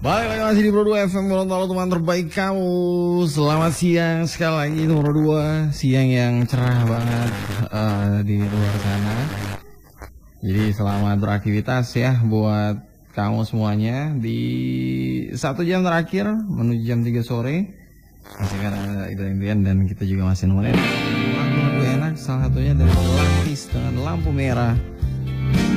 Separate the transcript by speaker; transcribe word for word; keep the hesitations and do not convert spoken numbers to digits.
Speaker 1: Balik lagi masih di Pro dua F M Gorontalo, teman terbaik kamu. Selamat siang sekali lagi Pro dua. Siang yang cerah banget uh, di luar sana. Jadi selamat beraktivitas ya buat kamu semuanya. Di satu jam terakhir menuju jam tiga sore masih kan ada Idrian dan kita juga masih nemenin lagu-lagu enak. Salah satunya dari Lapis dengan Lampu Merah.